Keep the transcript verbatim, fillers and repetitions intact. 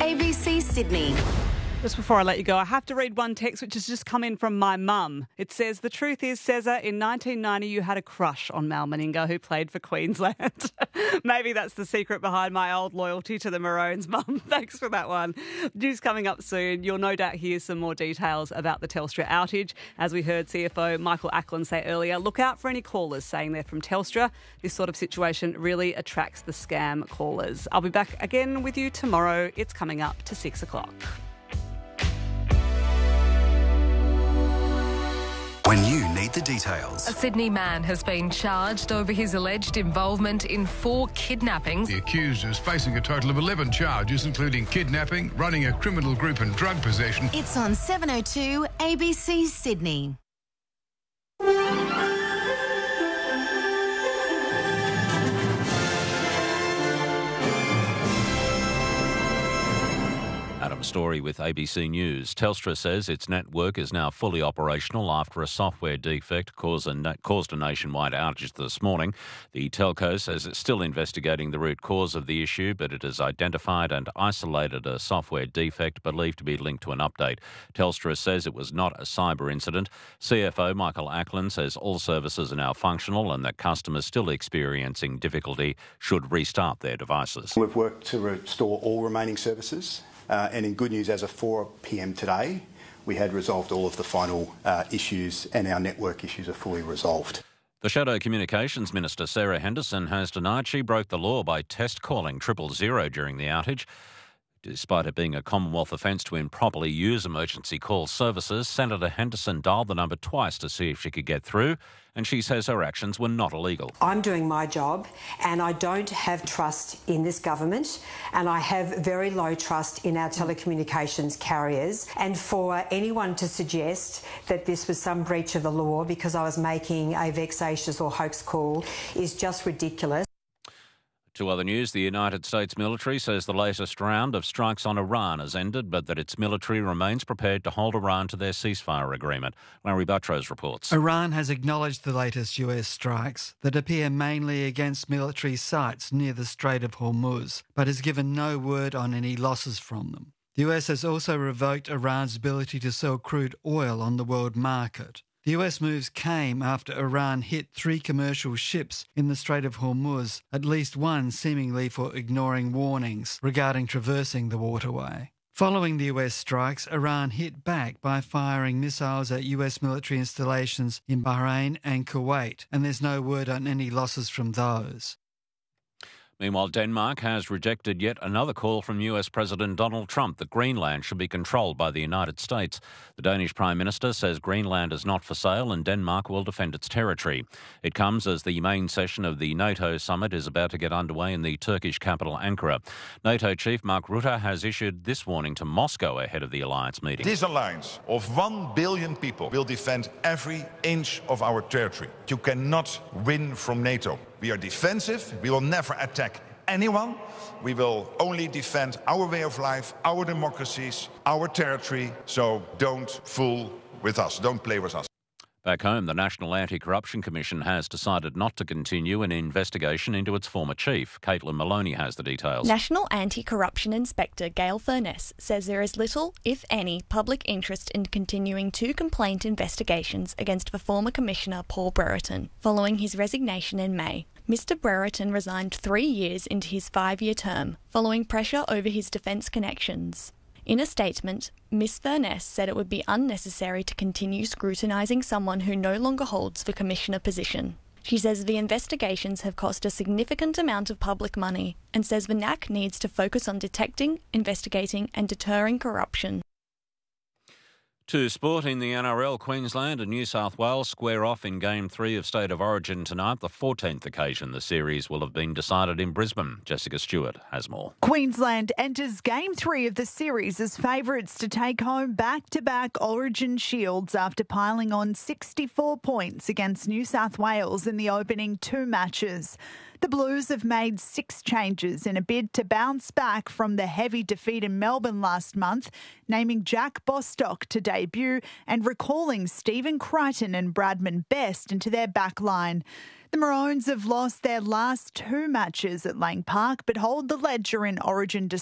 A B C Sydney. Just before I let you go, I have to read one text which has just come in from my mum. It says, the truth is, Cesar, in nineteen ninety you had a crush on Mal Meninga, who played for Queensland. Maybe that's the secret behind my old loyalty to the Maroons, Mum. Thanks for that one. News coming up soon. You'll no doubt hear some more details about the Telstra outage. As we heard C F O Michael Ackland say earlier, look out for any callers saying they're from Telstra. This sort of situation really attracts the scam callers. I'll be back again with you tomorrow. It's coming up to six o'clock. When you need the details. A Sydney man has been charged over his alleged involvement in four kidnappings. The accused is facing a total of eleven charges, including kidnapping, running a criminal group and drug possession. It's on seven oh two A B C Sydney. Adam Story with A B C News. Telstra says its network is now fully operational after a software defect caused a, caused a nationwide outage this morning. The telco says it's still investigating the root cause of the issue, but it has identified and isolated a software defect believed to be linked to an update. Telstra says it was not a cyber incident. C F O Michael Ackland says all services are now functional and that customers still experiencing difficulty should restart their devices. We've worked to restore all remaining services. Uh, and in good news, as of four p m today, we had resolved all of the final uh, issues and our network issues are fully resolved. The Shadow Communications Minister, Sarah Henderson, has denied she broke the law by test calling triple zero during the outage. Despite it being a Commonwealth offence to improperly use emergency call services, Senator Henderson dialed the number twice to see if she could get through, and she says her actions were not illegal. I'm doing my job, and I don't have trust in this government, and I have very low trust in our telecommunications carriers. And for anyone to suggest that this was some breach of the law because I was making a vexatious or hoax call is just ridiculous. To other news, the United States military says the latest round of strikes on Iran has ended, but that its military remains prepared to hold Iran to their ceasefire agreement. Larry Buttrose reports. Iran has acknowledged the latest U S strikes that appear mainly against military sites near the Strait of Hormuz, but has given no word on any losses from them. The U S has also revoked Iran's ability to sell crude oil on the world market. The U S moves came after Iran hit three commercial ships in the Strait of Hormuz, at least one seemingly for ignoring warnings regarding traversing the waterway. Following the U S strikes, Iran hit back by firing missiles at U S military installations in Bahrain and Kuwait, and there's no word on any losses from those. Meanwhile, Denmark has rejected yet another call from U S President Donald Trump that Greenland should be controlled by the United States. The Danish Prime Minister says Greenland is not for sale and Denmark will defend its territory. It comes as the main session of the NATO summit is about to get underway in the Turkish capital Ankara. NATO chief Mark Rutte has issued this warning to Moscow ahead of the alliance meeting. This alliance of one billion people will defend every inch of our territory. You cannot win from NATO. We are defensive. We will never attack anyone. We will only defend our way of life, our democracies, our territory. So don't fool with us. Don't play with us. Back home, the National Anti-Corruption Commission has decided not to continue an investigation into its former chief. Caitlin Maloney has the details. National Anti-Corruption Inspector Gail Furness says there is little, if any, public interest in continuing two complaint investigations against the former Commissioner Paul Brereton following his resignation in May. Mister Brereton resigned three years into his five-year term, following pressure over his defence connections. In a statement, Miss Furness said it would be unnecessary to continue scrutinising someone who no longer holds the commissioner position. She says the investigations have cost a significant amount of public money and says the N A C needs to focus on detecting, investigating and deterring corruption. To sport in the N R L, Queensland and New South Wales square off in Game three of State of Origin tonight, the fourteenth occasion the series will have been decided in Brisbane. Jessica Stewart has more. Queensland enters Game three of the series as favourites to take home back-to-back Origin shields after piling on sixty-four points against New South Wales in the opening two matches. The Blues have made six changes in a bid to bounce back from the heavy defeat in Melbourne last month, naming Jack Bostock to debut and recalling Stephen Crichton and Bradman Best into their back line. The Maroons have lost their last two matches at Lang Park but hold the ledger in Origin